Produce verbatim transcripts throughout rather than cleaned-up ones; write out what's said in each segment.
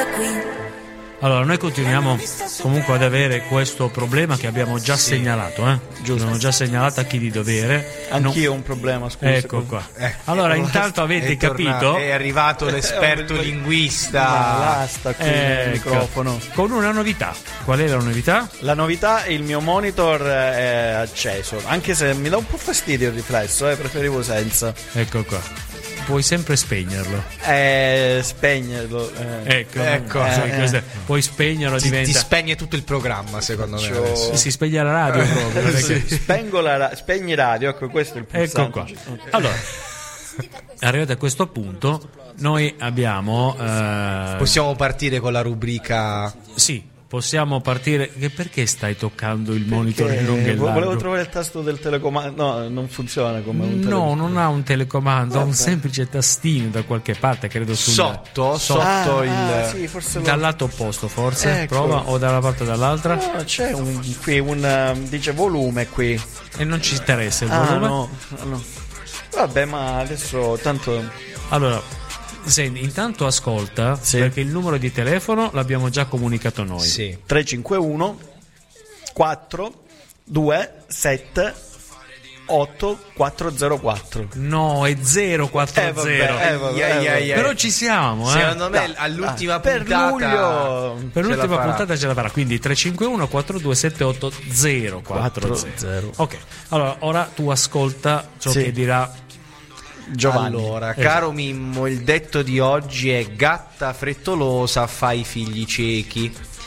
da qui. Allora, noi continuiamo comunque ad avere questo problema che abbiamo già sì. segnalato, eh? Giusto, abbiamo già segnalato a chi di dovere. Anch'io non... un problema, scusa. Ecco qua. Eh, allora, intanto avete è capito? Tornato, è arrivato l'esperto linguista. Basta qui ecco. il microfono. Con una novità. Qual è la novità? La novità è il mio monitor è acceso, anche se mi dà un po' fastidio il riflesso, eh, preferivo senza. Ecco qua. Puoi sempre spegnerlo. Eh, spegnerlo. Eh. Ecco, ecco. Eh, eh. Puoi spegnerlo, ti, diventa. Ti spegne tutto il programma, secondo me. Sì, si spegne la radio proprio. Sì, spengo la ra- spegni radio, ecco questo è il pulsante. Ecco qua. Allora, arrivati a questo punto, noi abbiamo. Eh... Possiamo partire con la rubrica. Sì. Possiamo partire. Che perché stai toccando il monitor in lungo e largo? Volevo trovare il tasto del telecomando. No, non funziona come un telecomando. No, non ha un telecomando, ha un semplice tastino da qualche parte, credo sul sotto, sotto ah, il ah, sì, forse dal lo... lato opposto, forse. Ecco. Prova o dalla parte dall'altra. No, c'è un qui un uh, dice volume qui. E non ci interessa il ah, volume. No, no. Vabbè, ma adesso tanto. Allora. Senti, intanto ascolta, sì. perché il numero di telefono l'abbiamo già comunicato noi. Sì. tre cinque uno quattro due sette otto quattro zero quattro. No, è zero quattro zero. Eh, vabbè, eh, vabbè, yeah, yeah, yeah. Però ci siamo, eh. Secondo me no, all'ultima ah, puntata per luglio per l'ultima puntata ce la farà. Quindi tre cinque uno quattro due sette otto zero quattro zero. Ok. Allora, ora tu ascolta ciò sì. che dirà Giovanni. Allora, esatto. caro Mimmo, il detto di oggi è: gatta frettolosa fa i figli ciechi.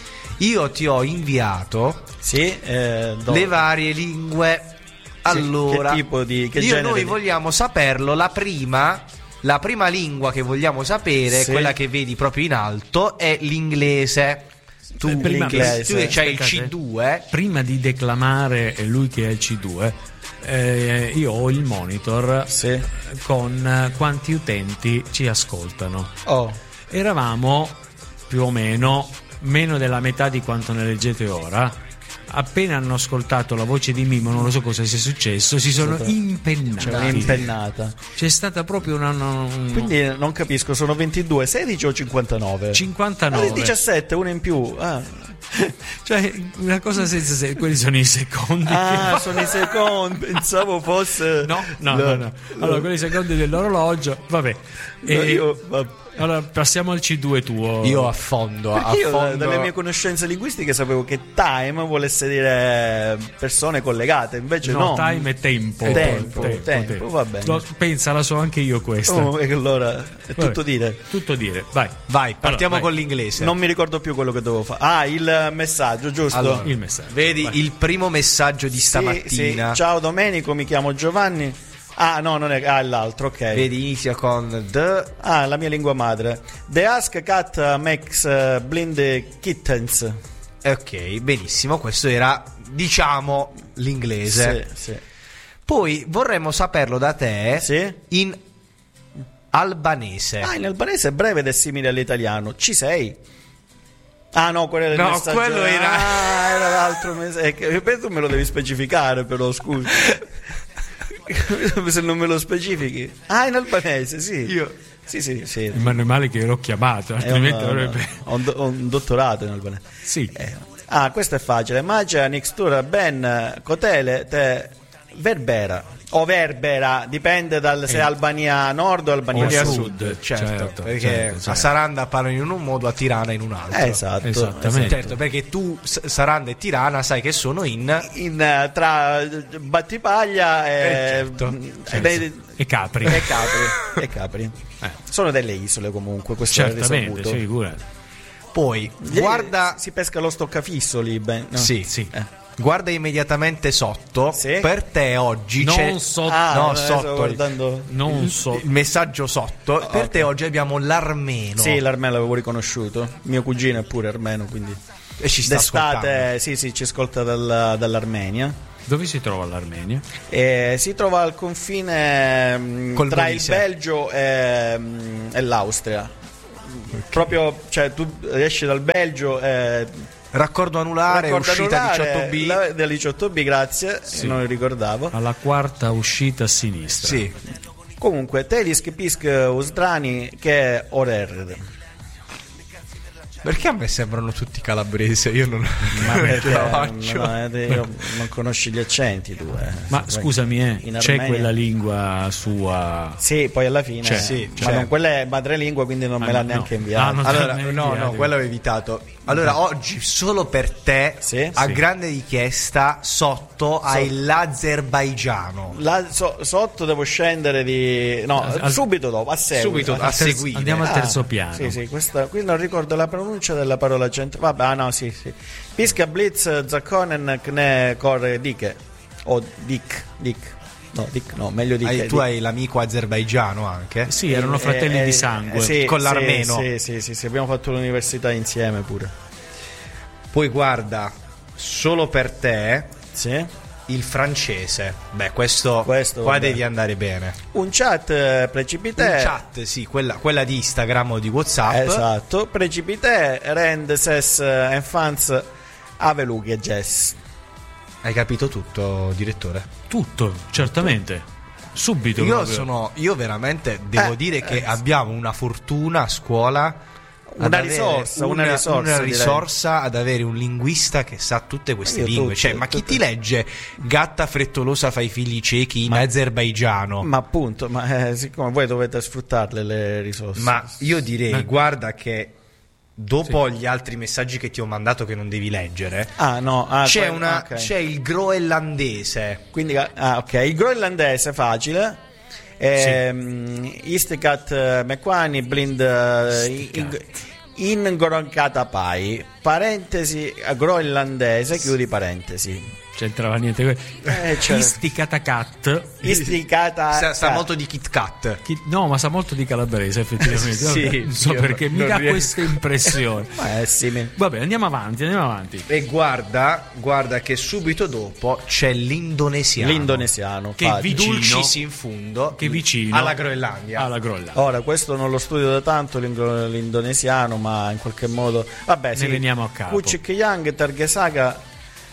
Io ti ho inviato sì, eh, le varie lingue. Allora, che tipo di che io genere noi di... vogliamo saperlo. La prima, la prima lingua che vogliamo sapere, sì. quella che vedi proprio in alto, è l'inglese. Tu, eh, prima, tu c'hai il C due. Prima di declamare lui che è il C due, eh, io ho il monitor sì. con quanti utenti ci ascoltano. Oh. Eravamo più o meno meno della metà di quanto ne leggete ora. Appena hanno ascoltato la voce di Mimmo, non lo so cosa sia successo, si sono impennati. C'è impennata. C'è stata proprio una. Un... Quindi non capisco, sono ventidue, sedici o cinquantanove? cinquantanove. Ah, diciassette, uno in più. Ah. Cioè, una cosa senza senso. Quelli sono i secondi. Ah, che... sono i secondi. Pensavo fosse. No, no, no. no, no. Allora, quelli secondi dell'orologio. Vabbè. No, e... io, vabbè. Allora passiamo al C due tuo. Io affondo, Perché io affondo. dalle mie conoscenze linguistiche sapevo che time volesse dire persone collegate, invece no, no time è tempo. Tempo, tempo, tempo, tempo. va bene. Lo, pensa, la so anche io questa. Oh, e allora è Vabbè, tutto dire. Tutto dire. Vai. Vai, partiamo allora, con l'inglese. Non mi ricordo più quello che dovevo fare. Ah, il messaggio, giusto? Allora, il messaggio. Vedi vai. Il primo messaggio di stamattina. Sì, sì. Ciao Domenico, mi chiamo Giovanni. Ah, no, non è. Ah, è l'altro, ok. Vedi, inizia con the. Ah, la mia lingua madre. The Ask Cat makes uh, blind kittens. Ok, benissimo. Questo era, diciamo, l'inglese. Sì, sì. Poi vorremmo saperlo da te Sì? in albanese. Ah, in albanese è breve ed è simile all'italiano. Ci sei? Ah, no, quello era il No, messaggio. quello era. Ah, era l'altro messaggio. Tu me lo devi specificare, però, scusa. Se non me lo specifichi. Ah, in albanese, sì. Io. Sì, sì, sì. Ma non è male che ero chiamato, altrimenti un, avrebbe. ho, un do, ho un dottorato in albanese. Sì. Eh. Ah, questo è facile. Magia, Nixtura, Ben, Cotele, te, Verbera. O Verbera, dipende dal se è Albania Nord o Albania O Sud. Sud, certo, certo, perché certo, certo. a Saranda parlano in un modo, a Tirana in un altro. Eh, esatto. Esattamente. Certo, perché tu S- Saranda e Tirana sai che sono in In, eh, tra Battipaglia e, Eh, certo, e, dei- E Capri. e Capri. E Capri. Eh. Sono delle isole comunque, questo è Certamente, risaputo. sì, figura. Poi Lì guarda, si pesca lo stoccafisso lì, ben, no? sì, Sì. Eh. guarda immediatamente sotto. Sì. Per te oggi Non c'è sotto. Ah, no, no, sotto. stavo guardando. Non so. il messaggio sotto. Per ok. te oggi abbiamo l'armeno. Sì, l'armeno l'avevo riconosciuto. Mio cugino è pure armeno, quindi E ci sta ascoltando. d'estate, sì, sì, ci ascolta dal- dall'Armenia. Dove si trova l'Armenia? E si trova al confine mh, Col tra Molise. il Belgio e, mh, e l'Austria. Proprio, cioè, tu esci dal Belgio e Raccordo anulare, raccordo uscita anulare, diciotto B. la- del diciotto B, grazie, Sì. non lo ricordavo. Alla quarta uscita a sinistra. Sì. Comunque, Telisk Pisk Usdrani che Orer. Perché a me sembrano tutti calabrese? Io non, Ma non perché ce la faccio. no, eh, io non conosci gli accenti tu, eh. Ma Poi scusami, eh, in c'è Armenia- quella lingua sua. Sì, poi alla fine C'è, sì, c'è. ma non, quella è madrelingua, quindi non Ah, me l'ha no, neanche no. inviata. Ah, non- Allora, mi hai no, no, inviato. quello ho evitato. Allora, oggi solo per te, Sì? a Sì. grande richiesta, sotto hai l'Azerbaigiano. Là, so- sotto devo scendere di no, Al- subito dopo, a seguito. Subito, Ah, a Terzo- seguire. Andiamo al terzo Ah, piano. Sì, sì, questa, qui non ricordo la pronuncia della parola centrale. Vabbè, ah, no, sì, sì. Pisca Blitz Zakkonen Kne Kor Dike. O Dik, Dik. No, Dik, no, meglio Dik. Hai- eh, tu Dik. hai l'amico azerbaigiano anche. Sì, erano fratelli Eh, di eh, sangue. eh, sì, con sì, l'armeno. Sì, sì, sì, sì, abbiamo fatto l'università insieme pure. Poi guarda, solo per te, Sì. il francese. Beh, questo, Questo, qua vabbè. devi andare bene. Un chat eh, precipite. In chat, sì, quella, quella di Instagram o di WhatsApp. Esatto, precipite rend ses eh, enfants avelughi e jazz. Hai capito tutto, direttore? Tutto, certamente. Subito. Io proprio. sono, io veramente devo Eh, dire che eh, abbiamo una fortuna a scuola. ad Una avere risorsa, una una, risorsa, una direi. risorsa ad avere un linguista che sa tutte queste Io lingue. tutte, Cioè, ma chi tutte. ti legge Gatta frettolosa fa i figli ciechi in azerbaigiano? Ma appunto, ma eh, siccome voi dovete sfruttarle le risorse. Ma io direi, Ma- guarda che dopo gli altri messaggi che ti ho mandato che non devi leggere, Ah, no, ah, c'è, quello- una, ok. c'è il groenlandese. Quindi, ah, ok, il groenlandese facile. Ehm, Istikat Mekwani Blind eh, Istikat. in Goronkatapai, parentesi eh, groenlandese, chiudi parentesi. C'entrava niente. Eh, certo. Isticatacat. Isticata Sa, sa molto di Kit Kat. Chi- No, ma sa molto di calabrese, effettivamente. Sì, Vabbè, non so io perché mi non dà riesco. questa impressione. Ma è simile. Vabbè, andiamo avanti, andiamo avanti. E guarda, guarda che subito dopo c'è l'indonesiano. L'indonesiano, Che facile. vicino- Dulcis in fundo. Che vicino alla Groenlandia. Alla Groenlandia. Ora, questo non lo studio da tanto l'ingro- l'indonesiano, ma in qualche modo. Vabbè, Ne sì. veniamo a capo. Kuchik Yang, Targesaga,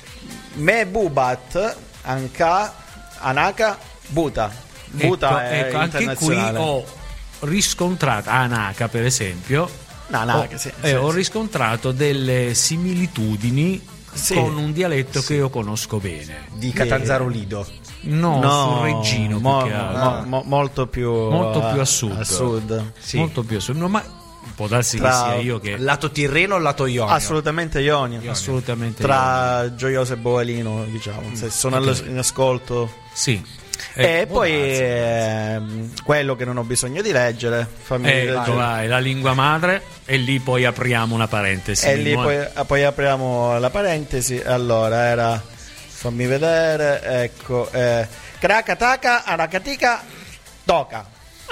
Mebubat, Anka, Anaka, Buta. Buta ecco, è ecco, anche qui internazionale. ho riscontrato a Anaka, per esempio. No, Anaka, ho, sì, eh, sì, ho sì. riscontrato delle similitudini Sì. con un dialetto che io conosco bene. Di Catanzaro Lido. No, No, sul Reggino, più mo- che altro. mo- mo- molto più molto a- più a sud. a sud. Sì. Molto più a sud. No, ma può darsi Tra- che sia io che Lato Tirreno o lato Ionio? Assolutamente Ionio. assolutamente Tra Gioioso e Boalino, diciamo, se sono ok. allo- in ascolto. sì. E Eh, può poi darsi. ehm, quello che non ho bisogno di leggere, fammi Eh, leggere. vai, la lingua madre e lì poi apriamo una parentesi. E lì Mimo- poi, poi apriamo la parentesi. Allora era, fammi vedere, ecco, eh, Krakataka, Arakatika, Toka.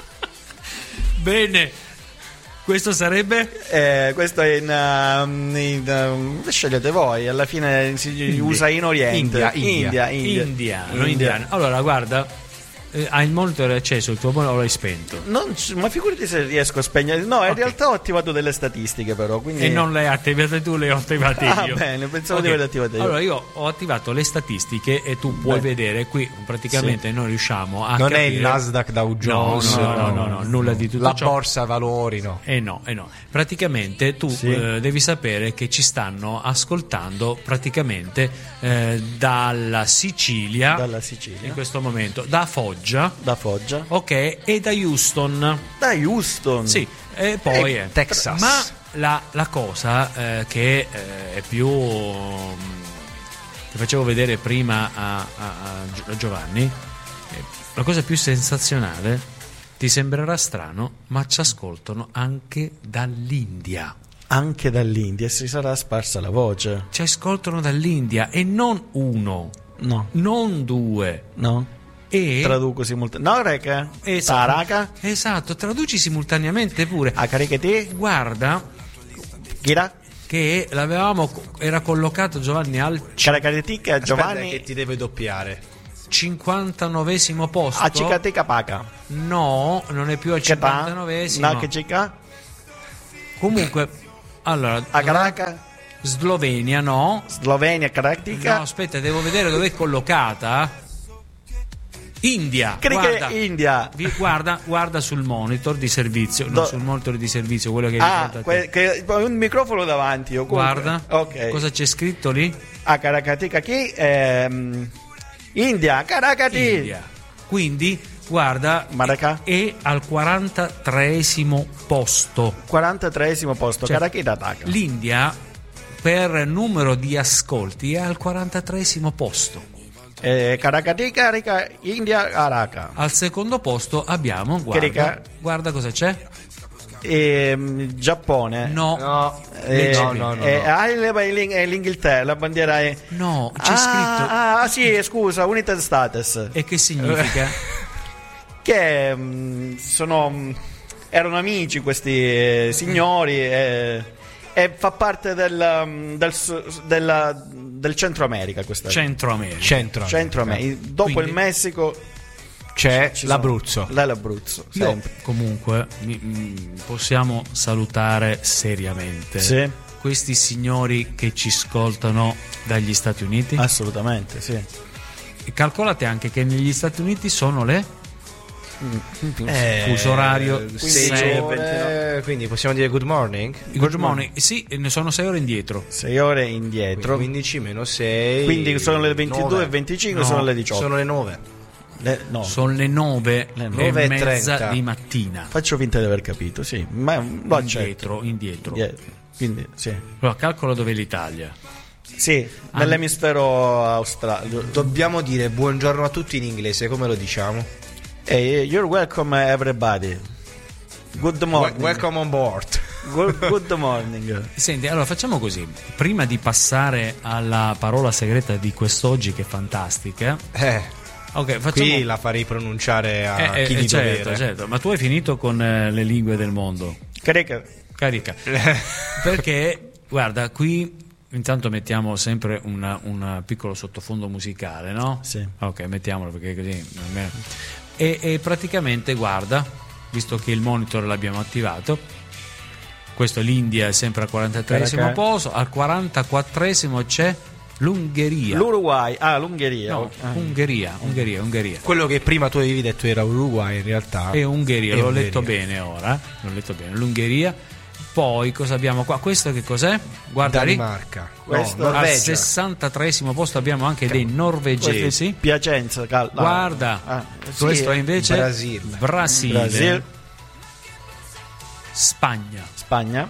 Bene, questo sarebbe Eh, questo è in, um, in, um, scegliete voi, alla fine si usa in Oriente. India, India. India, India. indiano, indiano. Allora, guarda, eh, hai il monitor acceso, il tuo monitor l'hai spento. Non c- ma figurati se riesco a spegnere. No, in Ok. realtà ho attivato delle statistiche, però. Quindi... E non le hai attivate tu, le ho attivate Ah, io. bene, pensavo Ok. di averle attivate io. Allora, io ho attivato le statistiche e tu puoi Beh. vedere qui praticamente noi riusciamo a Non è capire... il Nasdaq Dow Jones. No, no, no, no, nulla di tutto La ciò. borsa valori, no. Eh no, eh no. Praticamente tu Sì. eh, devi sapere che ci stanno ascoltando praticamente eh, dalla Sicilia, Dalla Sicilia. in questo momento, da Foggia, Da Foggia. ok, e da Houston. Da Houston. Sì, e poi Eh, Texas. Ma la, la cosa eh, che eh, è più mm, che facevo vedere prima a, a- a Gio- a Giovanni, eh, la cosa più sensazionale, ti sembrerà strano, ma ci ascoltano anche dall'India. Anche dall'India si sarà sparsa la voce. Ci ascoltano dall'India e non uno, No. non due. No. E Traduco simultaneamente. No, Reca. esatto, Taraka. esatto, traduci simultaneamente pure. Acaricati. Guarda Gira. che l'avevamo era collocato Giovanni al Caracatica. Aspetta Giovanni. che ti deve doppiare. cinquantanovesimo posto. Acicateca Paca. No, non è più al Che ta? cinquantanovesimo. No, che cica. Comunque, allora, A Caraca. Slovenia no. Slovenia. No, Caracatica. aspetta, devo vedere dove è collocata. India, Cricket guarda, India. vi- guarda, guarda sul monitor di servizio, Do- non sul monitor di servizio, quello che Ah, ricorda te. que- che, un microfono davanti. Io comunque- Guarda, Ok. cosa c'è scritto lì? Ah, Karakatika chi? Ehm, India, Karakati. India. Quindi, guarda, Maraca? è al quarantatreesimo posto. quarantatreesimo posto, Cioè, Karakita Taka. L'India, per numero di ascolti, è al quarantatreesimo posto. Eh, Karakati, Karika, India, Karaka. Al secondo posto abbiamo, guarda, Carica. guarda cosa c'è. Ehm, Giappone. No, No, Eh, no, no, no, eh, no. ah, il- il- è l'Inghilterra, la bandiera è... no, c'è ah, scritto. Ah, sì, scusa, United States. E che significa? Che mm, sono... mm, erano amici questi eh, signori e, e fa parte del, mm, del, su- della- del Centro America questa Centro America. Centro. Centro America. Dopo Quindi- il Messico C'è ci l'Abruzzo. sono- là l'Abruzzo, Io, sempre. comunque, mi- mi- possiamo salutare seriamente Sì, questi signori che ci ascoltano dagli Stati Uniti. assolutamente, sì. E calcolate anche che negli Stati Uniti sono le Eh, fuso orario quindici sei- e ore, quindi possiamo dire good morning. Good morning. Sì, ne sono sei ore indietro. Sei ore indietro. quindici meno sei. Quindi sono le ventidue e venticinque, No, sono le diciotto. Sono le nove. Le- no, Sono le nove Le e nove e mezza trenta. di mattina. faccio finta di aver capito, sì, ma lo accetto. Indietro, indietro. Indietro. Quindi, sì. Allora, calcola dove è l'Italia. Sì, nell'emisfero australe. Dobbiamo dire buongiorno a tutti in inglese, come lo diciamo? Hey, you're welcome everybody. Good morning. We- welcome on board. Good, good morning. Senti, allora facciamo così. Prima di passare alla parola segreta di quest'oggi, che è fantastica. Eh, Ok, facciamo. qui la farei pronunciare a Eh, eh, chi di certo, dovere. certo. Ma tu hai finito con eh, le lingue del mondo. Carica. Carica. Perché, guarda, qui intanto mettiamo sempre una- un piccolo sottofondo musicale, no? Sì. Ok, mettiamolo perché così almeno. E, e praticamente, guarda, visto che il monitor l'abbiamo attivato, questo è l'India, è sempre al quarantatreesimo Caraca. posto, al quarantaquattresimo c'è l'Ungheria. L'Uruguay. Ah, l'Ungheria. No, Ah. Ungheria, Ungheria, Ungheria. Quello che prima tu avevi detto era Uruguay, in realtà. E Ungheria, È l'ho Ungheria. letto bene ora, l'ho letto bene, l'Ungheria. Poi cosa abbiamo qua? Questo che cos'è? Guarda lì. Danimarca. Questo- no, Al Norvegia. sessantatreesimo posto abbiamo anche dei Questo è norvegesi. Piacenza. Cal- no. Guarda, Ah, sì, questo è invece Brasile. Brasile, Brasile, Spagna. Spagna,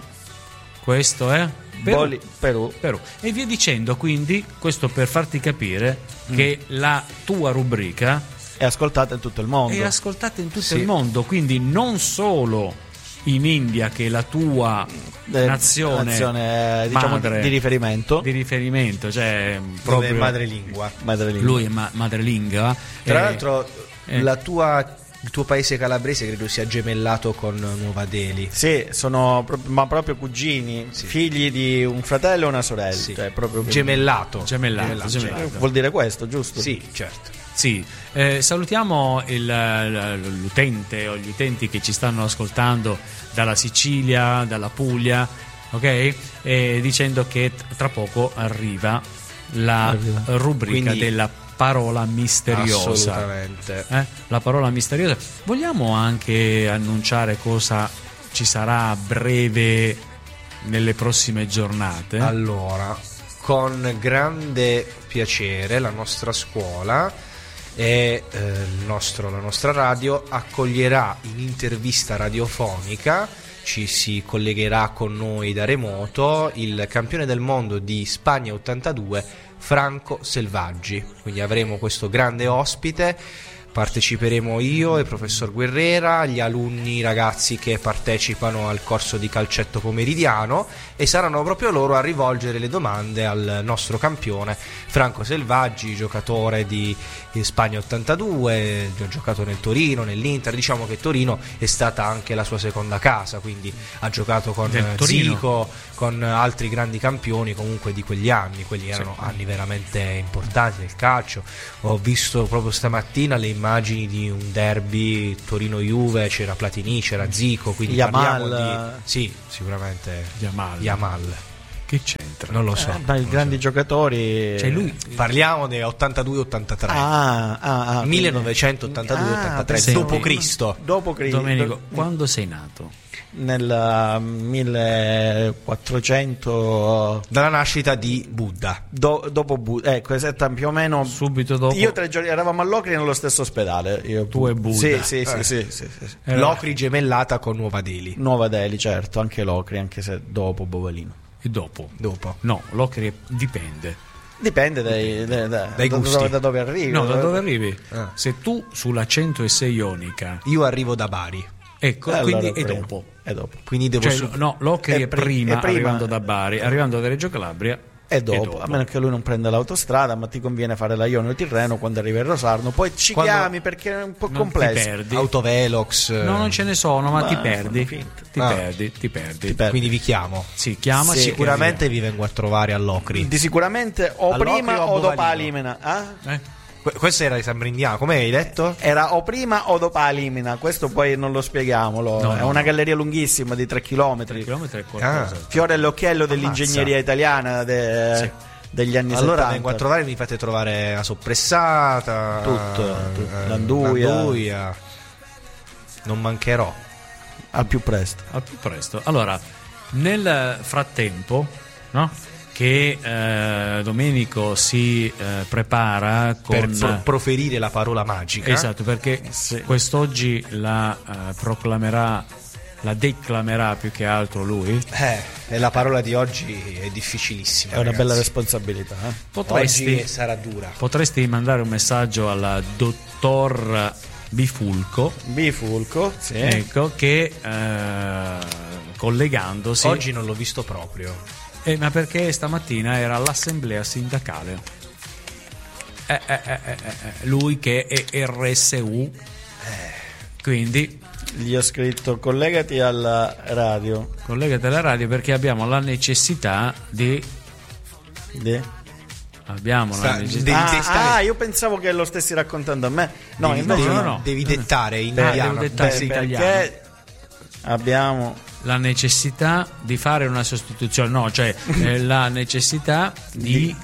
Questo è Perù. Boli- Perù. Perù. E via dicendo, quindi, questo per farti capire Mm. che la tua rubrica È ascoltata in tutto il mondo. è ascoltata in tutto Sì. il mondo, quindi non solo in India, che è la tua Eh, nazione, nazione, diciamo, madre di riferimento. di riferimento, cioè Dove è proprio madrelingua. Madrelingua. lui è ma- madrelingua. Tra eh, l'altro, eh. la tua, il tuo paese calabrese credo sia gemellato con Nuova Delhi. Sì, sono pro- ma proprio cugini, Sì. figli di un fratello e una sorella. Sì. Cioè, proprio Gemellato. Gemellato, cioè, gemellato. Vuol dire questo, giusto? Sì, certo. Sì, eh, salutiamo il- l- l'utente o gli utenti che ci stanno ascoltando dalla Sicilia, dalla Puglia, ok? E dicendo che t- tra poco arriva la Arriva. rubrica Quindi- della parola misteriosa. Assolutamente. Eh? La parola misteriosa. Vogliamo anche annunciare cosa ci sarà a breve nelle prossime giornate? Allora, con grande piacere la nostra scuola e eh, il nostro- la nostra radio accoglierà in intervista radiofonica, ci si collegherà con noi da remoto, il campione del mondo di Spagna ottantadue, Franco Selvaggi. Quindi avremo questo grande ospite. Parteciperemo io e il professor Guerrera, gli alunni, i ragazzi che partecipano al corso di calcetto pomeridiano, e saranno proprio loro a rivolgere le domande al nostro campione Franco Selvaggi, giocatore di Spagna ottantadue, ha giocato nel Torino, nell'Inter. Diciamo che Torino è stata anche la sua seconda casa, quindi ha giocato con Del Torino. Zico, con altri grandi campioni comunque di quegli anni. Quelli erano anni veramente importanti del calcio. Ho visto proprio stamattina le immagini di un derby Torino-Juve, c'era Platini, c'era Zico, quindi Yamal. parliamo di... Sì, sicuramente Yamal. Yamal. Che c'entra? Non lo so. Eh, ma i grandi giocatori. Cioè lui Parliamo del ottantadue ottantatré. Ah, ah, ah, millenovecentottantadue ottantatré, ah, dopo senti, Cristo. Dopo Cristo. Domenico, quando sei nato? Nel millequattrocento Dalla nascita di Buddha. do, dopo Buddha, ecco, esatto, più o meno Subito dopo. io tre giorni eravamo a Locri nello stesso ospedale. Io, Tu e Buddha. Sì, sì, Eh. sì, sì, sì, sì, sì. Era- Locri gemellata con Nuova Delhi. Nuova Delhi, certo, anche Locri, anche se dopo Bovalino. E dopo? Dopo. No, l'Ocri dipende. Dipende dai, dai, dai, Dai da, gusti. dove, da dove arrivi. No, da dove arrivi? Ah. Se tu sulla centosei ionica, Io arrivo da Bari, ecco, Eh, quindi allora è prima. dopo. È dopo. quindi devo Cioè, su- no, l'Ocri È è, pri- prima, è prima- arrivando da Bari, arrivando da Reggio Calabria. È dopo, a meno che lui non prenda l'autostrada, ma ti conviene fare la Ionio-Tirreno quando arrivi a Rosarno. Poi ci Quando- chiami perché è un po' Non complesso. ti perdi. Autovelox. eh, No, non ce ne sono, ma, Ma ti fanno perdi. finta. Ti Ah. perdi, ti perdi. Ti perdi. Quindi vi chiamo. Sì, chiamaci. Sicuramente vi vengo a trovare all'Ocri. Di sicuramente o All'Ocri prima o a o dopo Bovalino? Alimena. Ah? Eh? Que- questo era di San Brindiano, come hai detto? Era o prima o dopo Alimena, questo poi non lo spieghiamo. lo- No, è no, una no. galleria lunghissima di tre chilometri. Chilometri è qualcosa. Ah. Fiore all'occhiello dell'ingegneria italiana de- Sì. degli anni Allora settanta. vengo a trovare, mi fate trovare la soppressata, Tutto, tutto. eh, L'anduia. l'anduia. Non mancherò. Al più presto. Al più presto. Allora, nel frattempo, no? Che eh, Domenico si eh, prepara con Per pro- proferire la parola magica. esatto, perché Sì. quest'oggi la eh, proclamerà, la declamerà più che altro lui. Eh, e la parola di oggi è difficilissima. È una ragazzi. bella responsabilità. eh. Potresti, Oggi sarà dura. potresti mandare un messaggio al dottor Bifulco, Bifulco, sì. ecco, che eh, collegandosi Oggi non l'ho visto proprio. Eh, ma perché stamattina era all'assemblea sindacale. Eh, eh, eh, eh, eh, lui che è R S U, quindi Gli ho scritto collegati alla radio. collegati alla radio perché abbiamo la necessità di Di- abbiamo Sta- la necessità devi Ah, testare. ah, io pensavo che lo stessi raccontando a me. No, devi, invece devi- no, no. devi dettare in Ah, italiano. devo dettare Beh, in italiano. perché abbiamo la necessità di fare una sostituzione, no, cioè eh, la necessità di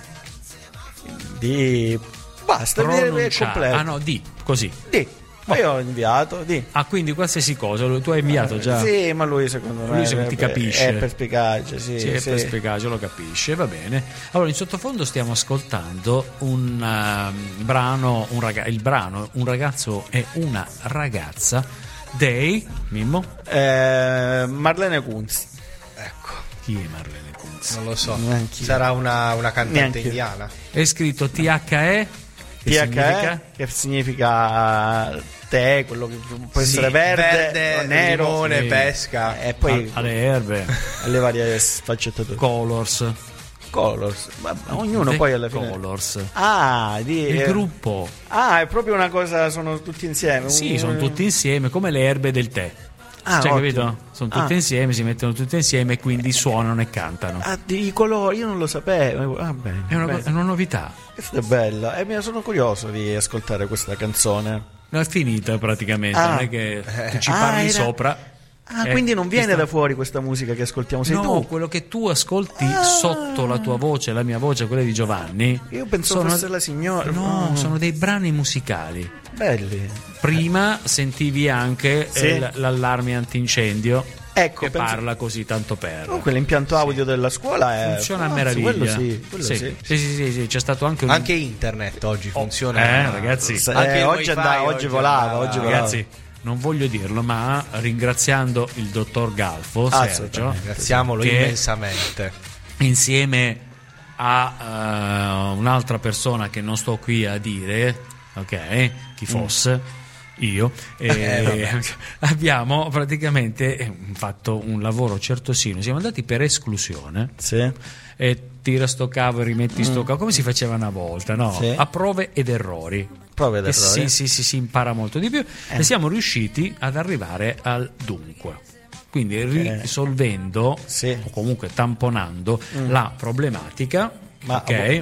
di basta, di, è pronunciare. completo. Ah no, di così. Di. Ma io ho inviato, di. Ah, quindi qualsiasi cosa tu hai inviato già. Sì, ma lui secondo me Lui se- è- ti capisce. È perspicace, sì, Sì, è sì. perspicace, lo capisce, va bene. Allora, in sottofondo stiamo ascoltando un ehm, brano, un raga- il brano Un ragazzo e una ragazza dei Mimmo. Eh, Marlene Kunz. Ecco, Chi è Marlene Kunz? non lo so. Neanch'io. Sarà una, una cantante Neanch'io. indiana. È scritto T H E che T H E significa? che significa tè, quello che può Sì, essere verde, verde, o nero, limone, sì. pesca. e poi alle erbe, le varie sfaccettature. Colors, Colors, vabbè, ognuno The poi alla fine. Colors. Ah, di, Il eh, gruppo. ah, è proprio una cosa, sono tutti insieme. Sì, Un- sono tutti insieme come le erbe del tè. Ah, cioè, ottimo. capito? Sono tutti Ah. insieme, si mettono tutti insieme e quindi suonano e cantano. Ah, di colori, io non lo sapevo. Ah, bene, È una, bene. è una novità. Questa è bella. E mi sono curioso di ascoltare questa canzone. No, è finita praticamente, Ah. non è che tu ci Ah, parli era- sopra. Ah, Eh, quindi non viene questa- da fuori questa musica che ascoltiamo, sei no, tu. quello che tu ascolti Ah. sotto la tua voce, la mia voce, quella di Giovanni. Io pensavo sono- fosse la signora. No, Mm. sono dei brani musicali. Belli. Prima sentivi anche Sì. eh, l- l'allarme antincendio Ecco, che penso- parla così tanto per. Comunque l'impianto audio della scuola è Funziona a Ah, sì, meraviglia. Quello sì, quello sì. sì. Sì, sì, sì, sì, c'è stato anche un Anche internet oggi funziona. eh, ragazzi, Se- Anche eh, il oggi, wifi andava- oggi oggi volava, andava- oggi volava. ragazzi, non voglio dirlo, ma ringraziando il dottor Galfo, Ah, Sergio, assolutamente. Ringraziamolo che immensamente. insieme a eh, un'altra persona che non sto qui a dire, ok, chi fosse, io, eh, abbiamo praticamente eh, fatto un lavoro certosino. Siamo andati per esclusione Sì. e tira sto cavo e rimetti sto cavo, come si faceva una volta, no? Sì. A prove ed errori. Prove ed E errori. sì, sì, sì, si impara molto di più Eh. e siamo riusciti ad arrivare al dunque. Quindi risolvendo Sì. o comunque tamponando la problematica, Ma- ok? E,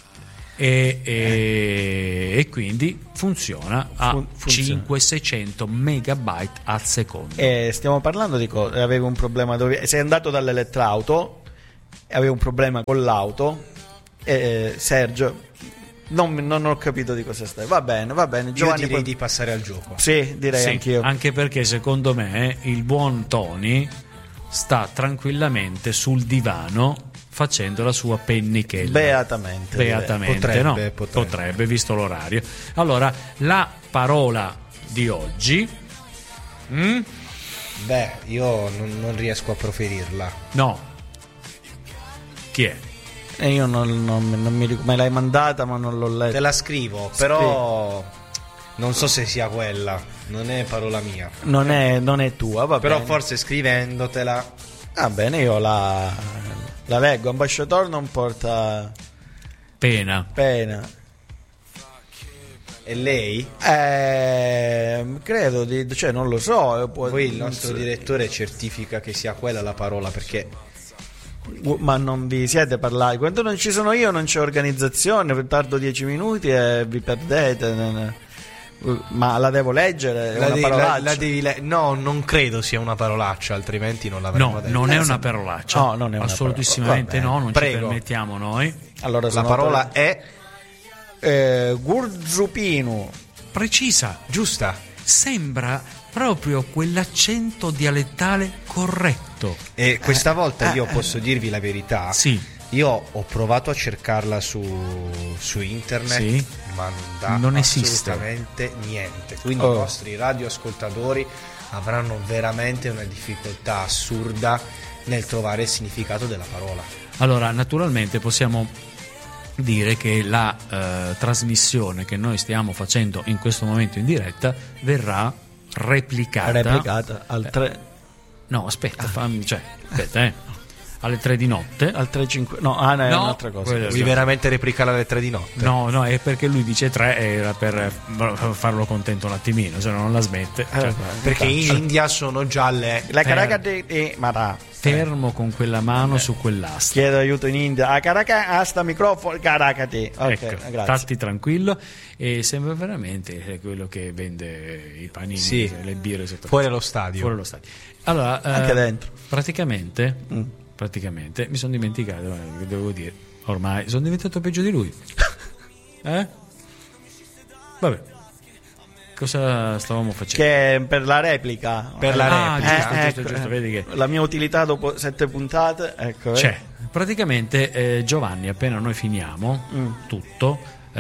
e- e quindi funziona a Fun- funziona. cinquecento seicento megabyte al secondo. E stiamo parlando di cosa? Avevi un problema dove sei andato dall'elettrauto e aveva un problema con l'auto. E Sergio, non, non ho capito di cosa stai. Va bene, va bene. Giovanni, Io direi poi... di passare al gioco. Sì, direi Sì, anch'io. anche perché secondo me il buon Tony sta tranquillamente sul divano facendo la sua pennichella. Beatamente. Beatamente, Potrebbe, no? potrebbe. Potrebbe, visto l'orario. Allora, la parola di oggi. Mm? Beh, io non, non riesco a proferirla. No. Chi è? E io non, non, non mi ricordo. Me l'hai mandata, ma non l'ho letta. Te la scrivo, però non so se sia quella. Non è parola mia. Non è, non è tua, va Però bene. forse scrivendotela. Va bene, io la, la leggo. Ambasciatore non porta Pena. pena. E lei? Eh, credo di, cioè non lo so. Può, Poi il nostro non so. direttore certifica che sia quella la parola, perché Ma non vi siete parlati? Quando non ci sono io non c'è organizzazione, tardo dieci minuti e vi perdete. Ma la devo leggere? È la una devi, la, parolaccia? la devi le- no, non credo sia una parolaccia, altrimenti non l'avremmo No, detto. non è Eh, una sì. parolaccia. No, non è una Assolutissimamente parola. Va no, bene. non Prego. ci permettiamo noi. Allora, La sono parola per- è eh, Gurzupinu. Precisa. giusta. Sembra proprio quell'accento dialettale corretto. E questa volta io eh, posso dirvi la verità. Sì. Io ho provato a cercarla su, su internet, Sì. ma non dà Non esiste. assolutamente niente. Quindi Oh. i nostri radioascoltatori avranno veramente una difficoltà assurda nel trovare il significato della parola. Allora, naturalmente possiamo dire che la eh, trasmissione che noi stiamo facendo in questo momento in diretta verrà replicata. Replicata al tre No, aspetta, fammi, cioè, aspetta, eh. Alle tre di notte. al tre cinque. No, ah, no, è No, un'altra cosa. quello- Vuoi veramente replicare alle tre di notte? No, no, è perché lui dice tre era per eh, farlo contento un attimino, se no non la smette. Cioè, Eh, Perché in India sono già le... La Eh. caraca di, di Mara. fermo con quella mano su quell'asta. Chiedo aiuto in India. A caraca, a sta microfono, caracati. Ok, Ecco, grazie. stati tranquillo e sembra veramente quello che vende i panini, Sì. le birre sotto Fuori allo stadio. fuori allo stadio. Allora, Anche eh, dentro. praticamente, Mm. praticamente mi sono dimenticato, eh, che devo dire, ormai sono diventato peggio di lui. Eh? Vabbè. Cosa stavamo facendo? Che per la replica. Per la Ah, replica. giusto, Eh, giusto, ecco, giusto, eh. vedi che La mia utilità dopo sette puntate. Ecco, eh. c'è. Praticamente eh, Giovanni, appena noi finiamo Mm. tutto,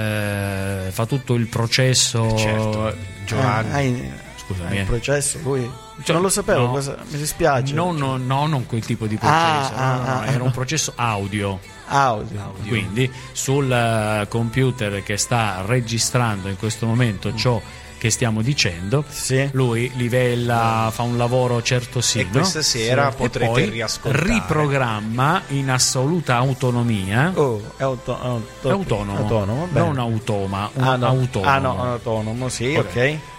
eh, fa tutto il processo. Certo, Giovanni. Ah, hai- Scusami, hai il eh. processo lui. Cioè, non lo sapevo, no. cosa- mi dispiace. No, no, no, non quel tipo di processo, Ah, no, no, ah, no, ah. era un processo audio. Audio. Quindi sul eh, computer che sta registrando in questo momento ciò che stiamo dicendo, Sì. lui livella, fa un lavoro certo sì, E no? questa sera Sì. potrete E poi riascoltare. riprogramma in assoluta autonomia. Oh, è, auto- auto- È autonomo, autonomo, bene. non automa, un Ah, no. autonomo. Ah, no, autonomo, sì, Ok. ok.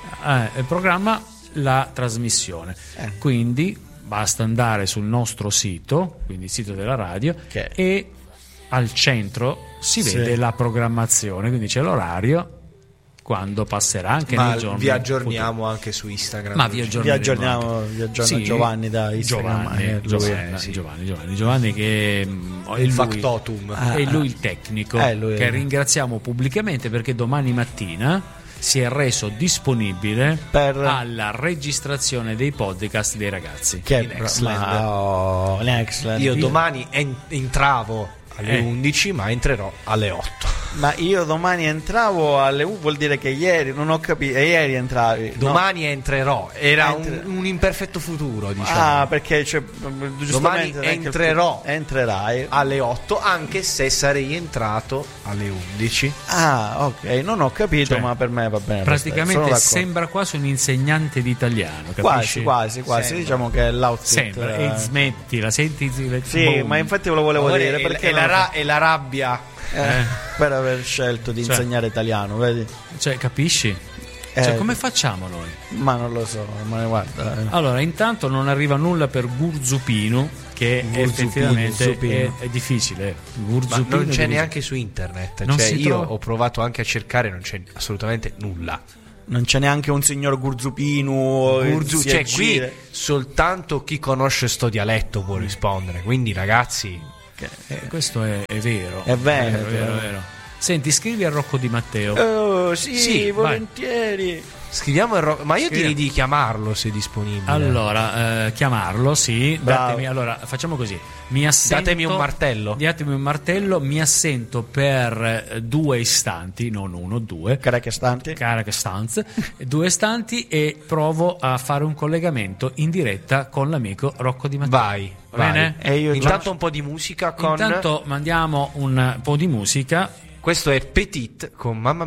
Eh, programma la trasmissione. Eh. Quindi basta andare sul nostro sito, quindi il sito della radio, Che- e al centro si Sì. vede la programmazione, quindi c'è l'orario quando passerà anche Ma nei giorni vi aggiorniamo anche su futuri. Instagram. Ma vi Vi aggiorneremo aggiorniamo, anche. vi aggiorna Sì, Giovanni da Instagram. Giovanni, eh, lui. Giovanni, eh, sì. Giovanni, Giovanni, Giovanni che mm, è Il lui- factotum. Ah, è lui il tecnico Eh, lui è- che ringraziamo pubblicamente perché domani mattina si è reso disponibile Per- alla registrazione dei podcast dei ragazzi. Che In è Nextland. ma- oh, Nextland. Io Io- domani en- entravo alle Eh. undici, ma entrerò alle otto. Ma io domani entravo alle U, vuol dire che ieri non ho capito. E ieri entravi. no? Domani entrerò. Era un, Entra- un imperfetto futuro, diciamo. Ah, perché c'è, giustamente neanche il- entrerò. Entrerai. Alle otto, anche se sarei entrato alle undici. Ah, ok, non ho capito, Cioè, ma per me va bene. lo stesso, sono Praticamente d'accordo. sembra quasi un insegnante di italiano, capisci? Quasi, quasi, quasi. Sembra. Diciamo che è l'outfit. Sembra, eh, e smettila, senti il- Sì, boom. ma infatti ve lo volevo Amore, dire e- perché e, la non- ra- e la rabbia. eh, per aver scelto di Cioè. insegnare italiano, vedi? Cioè, capisci? Eh, Cioè, come facciamo noi? Ma non lo so, ma guarda. eh. Allora, intanto non arriva nulla per Gurzupino, che Gurzupino, effettivamente Gurzupino. è, è difficile. Ma Gurzupino non c'è devi- neanche su internet. Non Cioè, si io trova? ho provato anche a cercare, non c'è assolutamente nulla. Non c'è neanche un signor Gurzupino. eh, Gurzu- si cioè, qui aggira. soltanto chi conosce sto dialetto può rispondere. Quindi, ragazzi, Eh, questo è, è vero. È vero, è vero, è vero. Senti, scrivi a Rocco Di Matteo. Oh, sì, Sì, volentieri. Scriviamo il ro- ma io Scriviamo. direi di chiamarlo se è disponibile. Allora, eh, chiamarlo, sì. Bravo. Datemi, allora, facciamo così. Mi assento, Datemi un martello. Datemi un martello, mi assento per eh, due istanti, non uno, due. Caraca stanti. Caraca stanze, due istanti e provo a fare un collegamento in diretta con l'amico Rocco Di Matteo. Vai, Va vai. bene? E io Intanto già- un po' di musica con Intanto mandiamo un po' di musica. questo è Petit con Mamma